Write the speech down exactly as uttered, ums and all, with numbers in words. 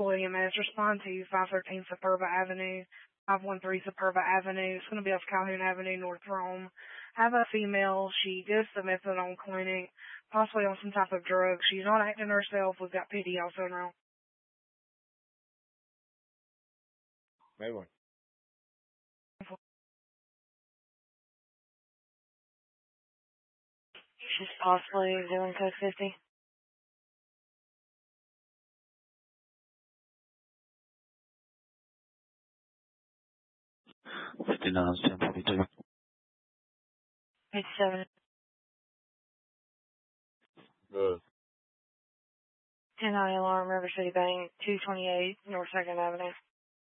William S. Respond to five thirteen Superba Avenue, five one three Superba Avenue. It's going to be off Calhoun Avenue, North Rome. Have a female. She gives the methadone clinic, possibly on some type of drug. She's not acting herself. We've got P D also now. Maybe one. She's possibly doing code fifty. fifty-nine, ten forty-two. eighty-seven. Good. ten nine Alarm, River City Bank, two twenty-eight North second Avenue.